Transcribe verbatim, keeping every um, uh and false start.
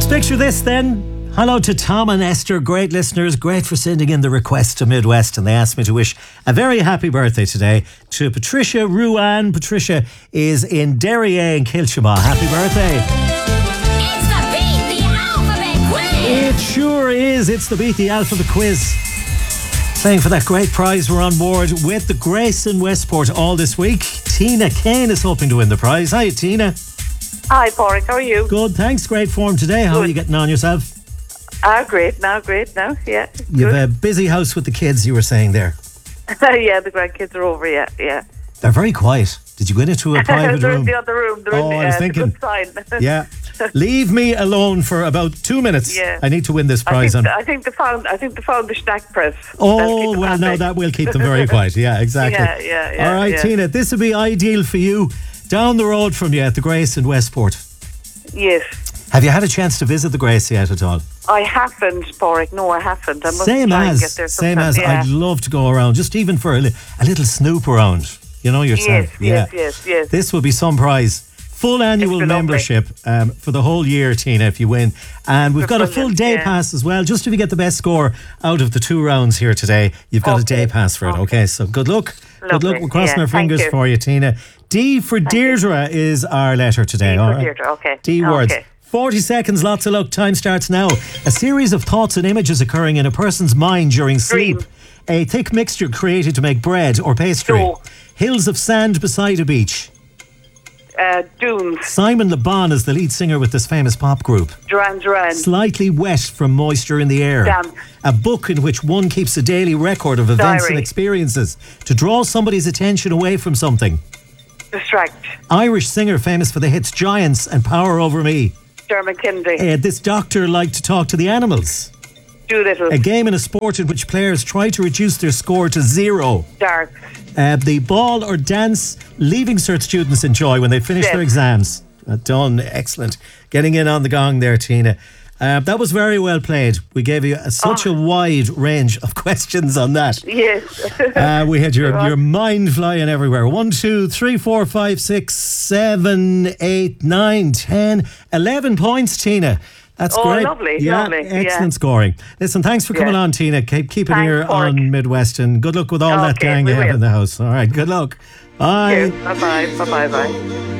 Picture this then. Hello to Tom and Esther, great listeners, great for sending in the request to Midwest, and they asked me to wish a very happy birthday today to Patricia Ruan. Patricia is in Derrier in Kilchama. Happy birthday. It's the Beat the Alphabet Quiz. It sure is. It's the Beat the Alphabet Quiz. Playing for that great prize, we're on board with the Grace in Westport all this week. Tina Kane is hoping to win the prize. Hi, Tina. Hi, Porrick. How are you? Good, thanks. Great form today. How Good. are you getting on yourself? Ah, great now, great now. Yeah. You've good. a busy house with the kids, you were saying there. Yeah, the grandkids are over. Yeah, yeah. They're very quiet. Did you go into a private They're in room? the other room. They're Oh, in the, I was uh, thinking. Good sign. Yeah. Leave me alone for about two minutes. Yeah. I need to win this I prize. think, on. I think they found. I think they found the snack press. That'll Oh, keep them well, happy. no, that will keep them very quiet. Yeah, exactly. Yeah, yeah, yeah, All right, yeah. Tina, this would be ideal for you. Down the road from you at the Grace in Westport. Yes. Have you had a chance to visit the Grace yet at all? I haven't, Porrick. No, I haven't. I must Same try and as, get there same sometime. as. Yeah. I'd love to go around, just even for a, li- a little snoop around. You know yourself. Yes, yes, yes, yes. This will be some prize. Full annual It'd be lovely. membership um, for the whole year, Tina, if you win. And we've got a full Brilliant, day yeah. pass as well. Just if you get the best score out of the two rounds here today, you've got Okay, a day pass for it. Okay, okay. so good luck. Good Lovely, luck. We're crossing yeah, our thank fingers you. for you, Tina. D for Deirdre is our letter today. D for all right? Deirdre, okay. D words. Okay. forty seconds, lots of luck. Time starts now. A series of thoughts and images occurring in a person's mind during sleep. Dream. A thick mixture created to make bread or pastry. Dough. Hills of sand beside a beach. Uh, Dunes. Simon Le Bon is the lead singer with this famous pop group. Duran Duran. Slightly wet from moisture in the air. Damp. A book in which one keeps a daily record of events Diary. and experiences to draw somebody's attention away from something. Distract. Irish singer famous for the hits Giants and Power Over Me. Dermot Kennedy. Uh, this doctor liked to talk to the animals. Doolittle. A game in a sport in which players try to reduce their score to zero. Dark. Uh, the ball or dance Leaving Cert students enjoy when they finish Yes. their exams. Uh, done. Excellent. Getting in on the gong there, Tina. Uh, that was very well played. We gave you a, such Oh. a wide range of questions on that. Yes. Uh, we had your, Go on. your mind flying everywhere. One, two, three, four, five, six, seven, eight, nine, ten, eleven points, Tina. That's Oh, great. lovely, Yeah, lovely, yeah. excellent scoring. Listen, thanks for coming Yeah. on, Tina. Keep, keep it Thanks, here Cork. on Midwest, and good luck with all that Okay, gang we you have will. in the house. All right, good luck. Bye. Bye bye. Bye bye bye.